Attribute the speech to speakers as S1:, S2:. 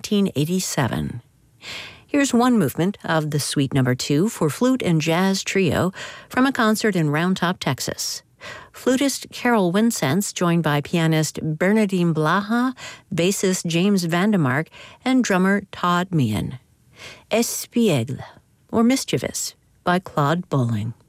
S1: 1987. Here's one movement of the Suite No. 2 for flute and jazz trio from a concert in Round Top, Texas. Flutist Carol Wincenz, joined by pianist Bernardine Blaha, bassist James Vandemark, and drummer Todd Meehan. Espiègle, or Mischievous, by Claude Bolling.